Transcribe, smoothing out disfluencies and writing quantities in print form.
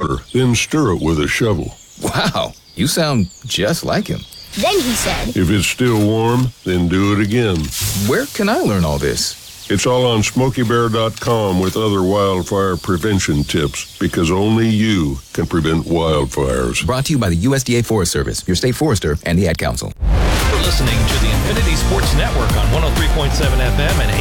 water, then stir it with a shovel. Wow, you sound just like him. Then he said, If it's still warm, then do it again. Where can I learn all this? It's all on SmokeyBear.com with other wildfire prevention tips, because only you can prevent wildfires. Brought to you by the USDA Forest Service, your state forester, and the Ad Council. You're listening to the Infinity Sports Network on 103.7 FM and